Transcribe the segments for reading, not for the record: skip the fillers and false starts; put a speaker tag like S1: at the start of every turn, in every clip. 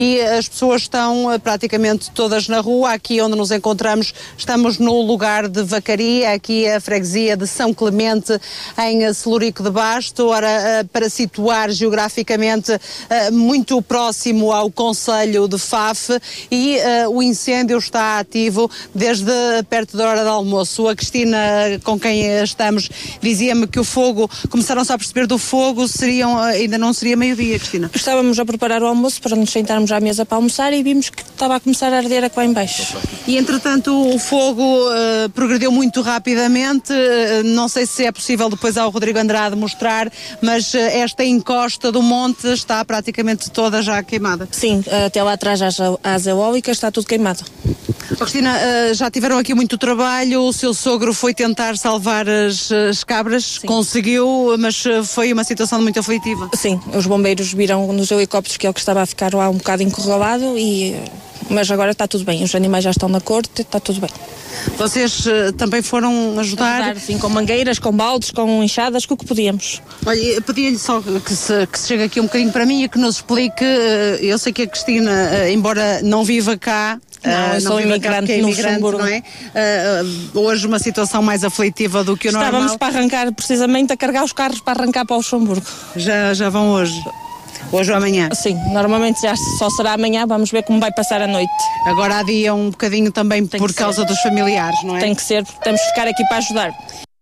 S1: E as pessoas estão praticamente todas na rua. Aqui onde nos encontramos, estamos no lugar de Vacaria, aqui a freguesia de São Clemente, em Celurico de Basto. Ora, para situar geograficamente, muito próximo ao concelho de Faf, e o incêndio está ativo desde perto da hora do almoço. A Cristina, com quem estamos, dizia-me que o fogo, começaram-se a perceber do fogo, ainda não seria meio-dia, Cristina.
S2: Estávamos a preparar o almoço para nos sentarmos à mesa para almoçar e vimos que estava a começar a arder aqui lá em baixo.
S1: E entretanto o fogo progrediu muito rapidamente. Não sei se é possível depois ao Rodrigo Andrade mostrar, mas esta encosta do monte está praticamente toda já queimada.
S2: Sim, até lá atrás a asa eólica está tudo queimado.
S1: Cristina, já tiveram aqui muito trabalho. O seu sogro foi tentar salvar as cabras. Sim. Conseguiu, mas foi uma situação muito aflitiva.
S2: Sim, os bombeiros viram nos helicópteros que ele estava a ficar lá um bocado encurralado, mas agora está tudo bem. Os animais já estão na corte, está tudo bem.
S1: Vocês também foram ajudar?
S2: Sim, com mangueiras, com baldes, com enxadas, com o que podíamos.
S1: Olha, pedia-lhe só que se chegue aqui um bocadinho para mim e que nos explique. Eu sei que a Cristina, embora não viva cá,
S2: não, eu sou imigrante no Luxemburgo.
S1: Não é? Hoje uma situação mais aflitiva do que o normal.
S2: Estávamos para arrancar, precisamente, a carregar os carros para arrancar para o Luxemburgo.
S1: Já vão hoje? Hoje ou amanhã?
S2: Sim, normalmente já só será amanhã, vamos ver como vai passar a noite.
S1: Agora adia um bocadinho também por causa dos familiares, não é?
S2: Tem que ser, porque temos que ficar aqui para ajudar.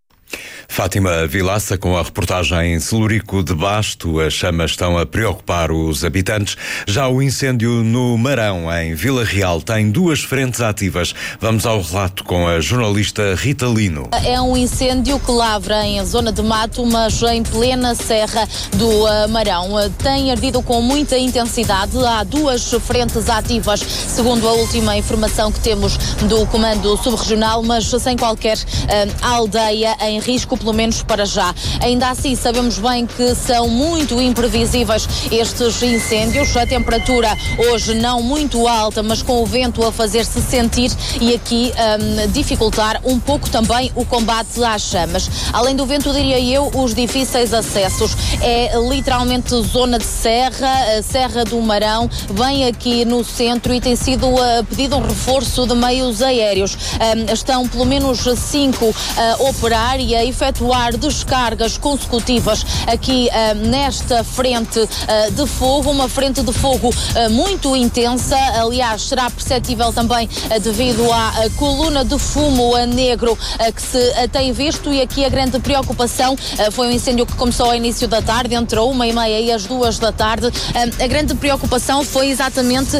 S3: Fátima Vilaça com a reportagem em Celurico de Basto. As chamas estão a preocupar os habitantes. Já o incêndio no Marão, em Vila Real, tem 2 frentes ativas. Vamos ao relato com a jornalista Rita Lino.
S4: É um incêndio que lavra em zona de mato, mas em plena serra do Marão. Tem ardido com muita intensidade. Há 2 frentes ativas, segundo a última informação que temos do Comando Subregional, mas sem qualquer aldeia em risco, pelo menos para já. Ainda assim, sabemos bem que são muito imprevisíveis estes incêndios. A temperatura hoje não muito alta, mas com o vento a fazer-se sentir e aqui dificultar um pouco também o combate às chamas. Além do vento, diria eu, os difíceis acessos. É literalmente zona de serra, a Serra do Marão, bem aqui no centro, e tem sido pedido um reforço de meios aéreos. Estão pelo menos 5 a operar e a efetuar descargas consecutivas aqui nesta frente de fogo, uma frente de fogo muito intensa. Aliás, será perceptível também devido à coluna de fumo negro que se tem visto, e aqui a grande preocupação foi um incêndio que começou ao início da tarde, entre 1h30 e as 2 da tarde. A grande preocupação foi exatamente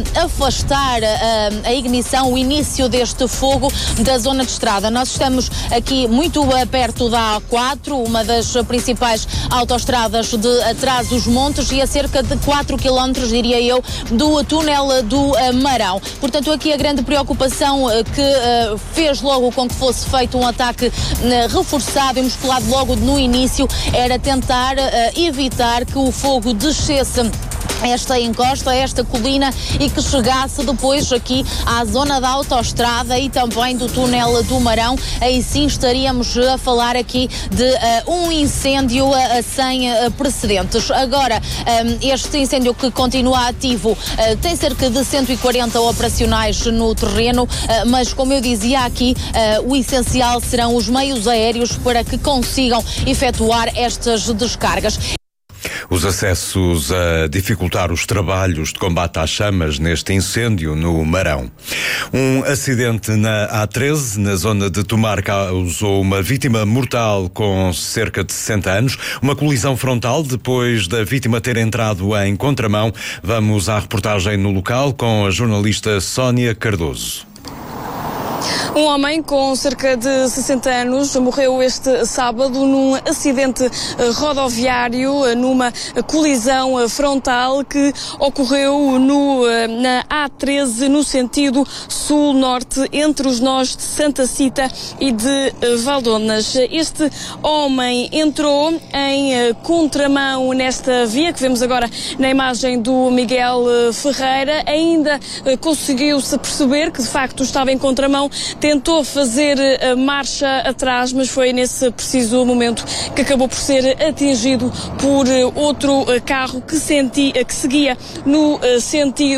S4: afastar a ignição, o início deste fogo da zona de estrada. Nós estamos aqui muito perto da A4, uma das principais autoestradas de Atrás-os-Montes, e a cerca de 4 km, diria eu, do túnel do Marão. Portanto, aqui a grande preocupação que fez logo com que fosse feito um ataque reforçado e musculado logo no início era tentar evitar que o fogo descesse esta encosta, esta colina, e que chegasse depois aqui à zona da autoestrada e também do túnel do Marão. Aí sim estaríamos a falar aqui de um incêndio sem precedentes. Agora, este incêndio que continua ativo tem cerca de 140 operacionais no terreno, mas como eu dizia aqui, o essencial serão os meios aéreos para que consigam efetuar estas descargas.
S3: Os acessos a dificultar os trabalhos de combate às chamas neste incêndio no Marão. Um acidente na A13, na zona de Tomar, causou uma vítima mortal com cerca de 60 anos. Uma colisão frontal depois da vítima ter entrado em contramão. Vamos à reportagem no local com a jornalista Sónia Cardoso.
S5: Um homem com cerca de 60 anos morreu este sábado num acidente rodoviário, numa colisão frontal que ocorreu na A13, no sentido sul-norte, entre os nós de Santa Cita e de Valdonas. Este homem entrou em contramão nesta via, que vemos agora na imagem do Miguel Ferreira. Ainda conseguiu-se perceber que de facto estava em contramão, tentou fazer marcha atrás, mas foi nesse preciso momento que acabou por ser atingido por outro carro que seguia no sentido